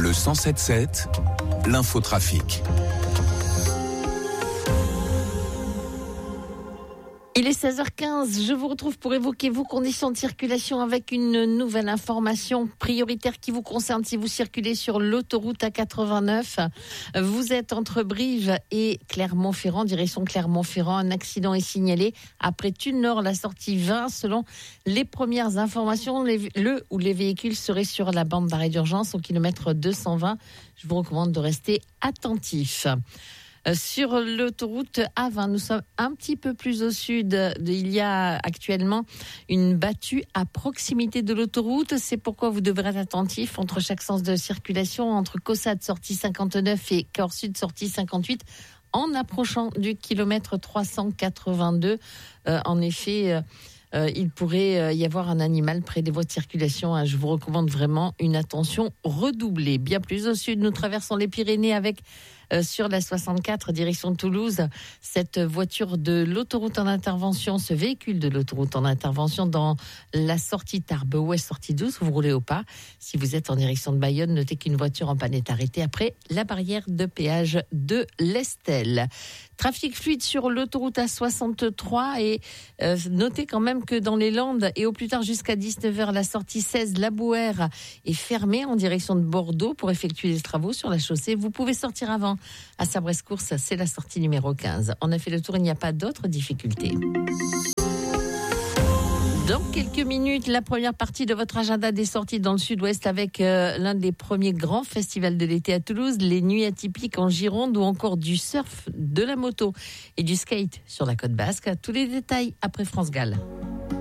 Le 107.7, l'infotrafic. Il est 16h15, je vous retrouve pour évoquer vos conditions de circulation avec une nouvelle information prioritaire qui vous concerne si vous circulez sur l'autoroute A89. Vous êtes entre Brive et Clermont-Ferrand, direction Clermont-Ferrand. Un accident est signalé après Thune-Nord, la sortie 20. Selon les premières informations, les véhicules seraient sur la bande d'arrêt d'urgence au kilomètre 220. Je vous recommande de rester attentif. Sur l'autoroute A20, nous sommes un petit peu plus au sud. Il y a actuellement une battue à proximité de l'autoroute. C'est pourquoi vous devrez être attentif entre chaque sens de circulation, entre Caussade sortie 59 et Cahors Sud sortie 58, en approchant du kilomètre 382. En effet, il pourrait y avoir un animal près des voies de circulation. Je vous recommande vraiment une attention redoublée. Bien plus au sud, nous traversons les Pyrénées avec sur la 64 direction Toulouse, cette voiture de l'autoroute en intervention, ce véhicule de l'autoroute en intervention dans la sortie Tarbes Ouest, sortie 12, vous roulez au pas. Si vous êtes en direction de Bayonne, notez qu'une voiture en panne est arrêtée après la barrière de péage de l'Estel. Trafic fluide sur l'autoroute A63 et notez quand même que dans les Landes et au plus tard jusqu'à 19h, la sortie 16 La Bouère est fermée en direction de Bordeaux pour effectuer les travaux sur la chaussée. Vous pouvez sortir avant. À Sabresse-Course, c'est la sortie numéro 15. On a fait le tour, il n'y a pas d'autres difficultés. Dans quelques minutes, la première partie de votre agenda des sorties dans le sud-ouest avec l'un des premiers grands festivals de l'été à Toulouse, les Nuits Atypiques en Gironde ou encore du surf, de la moto et du skate sur la côte basque. Tous les détails après France Gall.